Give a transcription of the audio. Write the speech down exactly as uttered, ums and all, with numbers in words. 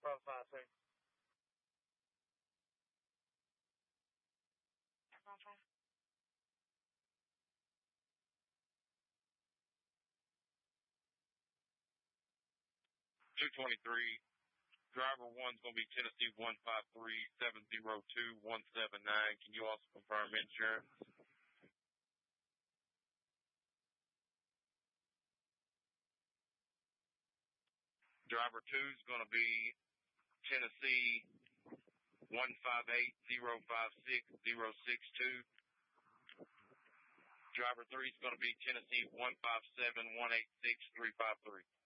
Bravo five, sir. Bravo five. two twenty-three. Driver one's going to be Tennessee one five three seven zero two one seven nine. Can you also confirm insurance? Driver two is going to be Tennessee one five eight zero five six zero six two. Driver three is going to be Tennessee one five seven one eight six three five three.